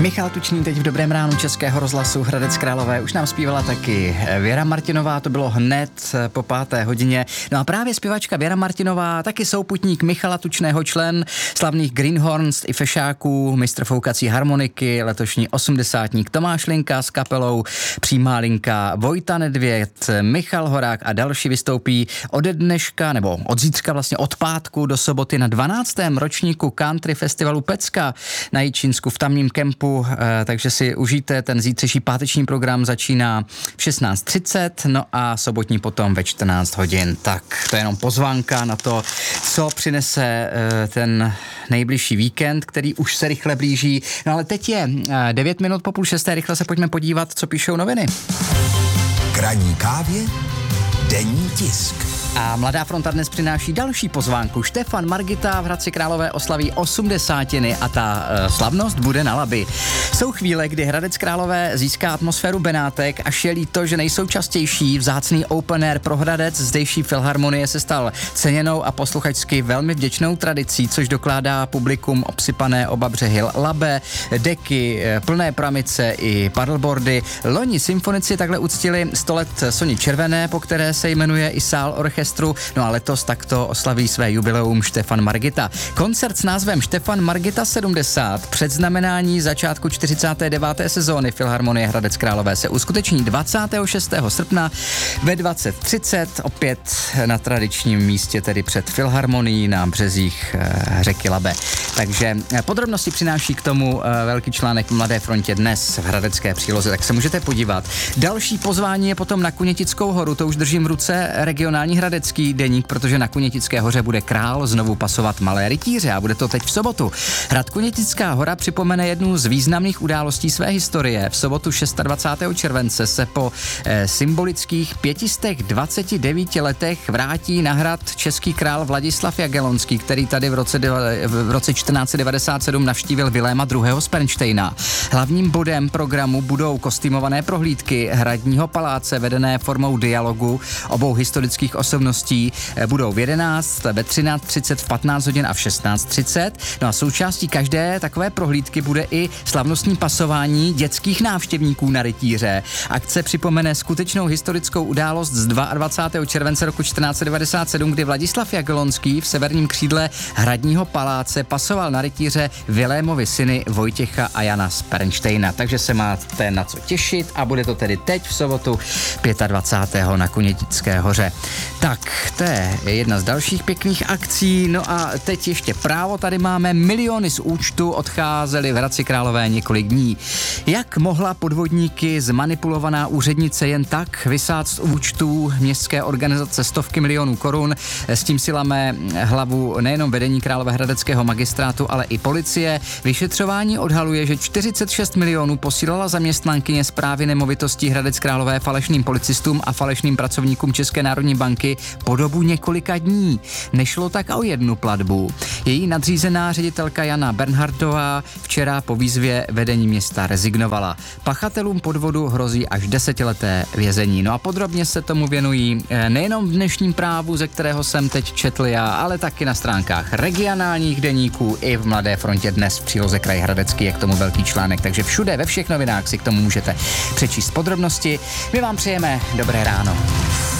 Michal Tučný teď v Dobrém ránu Českého rozhlasu Hradec Králové. Už nám zpívala taky Věra Martinová, to bylo hned po 5. hodině. No a právě zpěvačka Věra Martinová, taky souputník Michala Tučného, člen slavných Greenhorns i fešáků, mistr foukací harmoniky, letošní 80. Tomáš Linka s kapelou Přímá linka, Vojta Nedvěd, Michal Horák a další vystoupí ode dneška, nebo od zítřka vlastně od pátku do soboty na 12. ročníku country festivalu Pecka na Jičínsku v tamním kempu. Takže si užijte, ten zítřejší páteční program začíná v 16:30, no a sobotní potom ve 14 hodin. Tak to je jenom pozvánka na to, co přinese ten nejbližší víkend, který už se rychle blíží. No ale teď je 9 minut po 5:30, rychle se pojďme podívat, co píšou noviny. K ranní kávě denní tisk. A Mladá fronta dnes přináší další pozvánku. Štefan Margita v Hradci Králové oslaví 80 a ta slavnost bude na Labi. Jsou chvíle, kdy Hradec Králové získá atmosféru Benátek, až je líto, že nejsou častější. Vzácný open air pro Hradec zdejší filharmonie se stal ceněnou a posluchačsky velmi vděčnou tradicí, což dokládá publikum obsypané oba břehy Labe, deky, plné pramice i paddleboardy. Loni symfonici takhle uctili 100 let Soni Červené, po které se jmenuje i sál orchestru. No a letos takto oslaví své jubileum Štefan Margita. Koncert s názvem Štefan Margita 70 předznamenání začátku 49. sezóny Filharmonie Hradec Králové se uskuteční 26. srpna ve 20:30, opět na tradičním místě, tedy před Filharmonií na březích řeky Labe. Takže podrobnosti přináší k tomu velký článek v Mladé frontě dnes v hradecké příloze, tak se můžete podívat. Další pozvání je potom na Kunětickou horu, to už držím v ruce, regionální hradecký deník, protože na Kunětické hoře bude král znovu pasovat malé rytíře a bude to teď v sobotu. Hrad Kunětická hora připomene jednu z významných událostí své historie. V sobotu 26. července se po symbolických 529 letech vrátí na hrad český král Vladislav Jagellonský, který tady v roce 1497 navštívil Viléma II. Z Pernštejna. Hlavním bodem programu budou kostýmované prohlídky hradního paláce vedené formou dialogu obou historických osobností. Budou v 11, ve 13:30, v 15 hodin a v 16:30. No a součástí každé takové prohlídky bude i slavnostní pasování dětských návštěvníků na rytíře. Akce připomene skutečnou historickou událost z 22. července roku 1497, kdy Vladislav Jagellonský v severním křídle hradního paláce pasoval na rytíře Vilémovi syny Vojtěcha a Jana z Pernštejna. Takže se máte na co těšit a bude to tedy teď v sobotu 25. na Kunětické hoře. Tak, to je jedna z dalších pěkných akcí. No a teď ještě právo, tady máme miliony z účtu odcházely v Hradci Králové několik dní. Jak mohla podvodníky zmanipulovaná úřednice jen tak vysát z účtů městské organizace stovky milionů korun? S tím si lame hlavu nejenom vedení Královéhradeckého magistrátu, ale i policie. Vyšetřování odhaluje, že 46 milionů posílala zaměstnankyně Správy nemovitostí Hradec Králové falešným policistům a falešným pracovníkům České národní banky po dobu několika dní. Nešlo tak o jednu platbu. Její nadřízená ředitelka Jana Bernhardová včera po výzvě vedení města rezignovala. Pachatelům podvodu hrozí až 10leté vězení. No a podrobně se tomu věnují nejenom v dnešním právu, ze kterého jsem teď četl já, ale taky na stránkách regionálních deníků i v Mladé frontě dnes v příloze Kraj Hradecký je k tomu velký článek, takže všude ve všech novinách si k tomu můžete přečíst podrobnosti. My vám přejeme dobré ráno.